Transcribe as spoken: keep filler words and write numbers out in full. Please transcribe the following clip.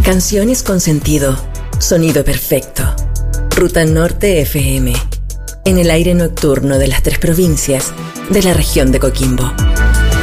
Canciones con sentido, sonido perfecto. Ruta Norte F M, en el aire nocturno de las tres provincias de la región de Coquimbo.